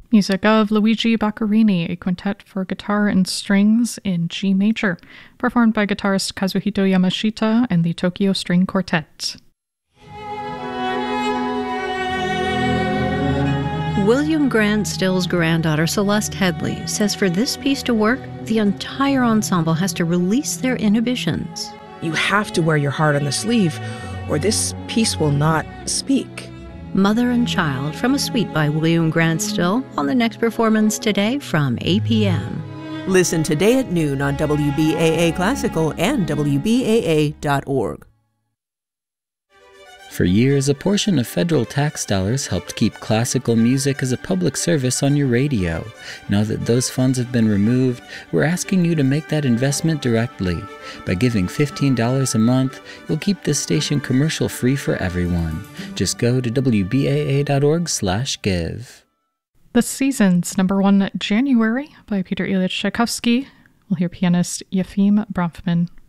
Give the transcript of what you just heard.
Music of Luigi Boccherini, a quintet for guitar and strings in G major, performed by guitarist Kazuhito Yamashita and the Tokyo String Quartet. William Grant Still's granddaughter, Celeste Headley, says for this piece to work, the entire ensemble has to release their inhibitions. You have to wear your heart on the sleeve, or this piece will not speak. Mother and Child from a suite by William Grant Still on the next performance today from 8 p.m. Listen today at noon on WBAA Classical and WBAA.org. For years, a portion of federal tax dollars helped keep classical music as a public service on your radio. Now that those funds have been removed, we're asking you to make that investment directly. By giving $15 a month, you'll keep this station commercial-free for everyone. Just go to WBAA.org/give. The Seasons, number 1, January, by Peter Ilyich Tchaikovsky. We'll hear pianist Yefim Bronfman.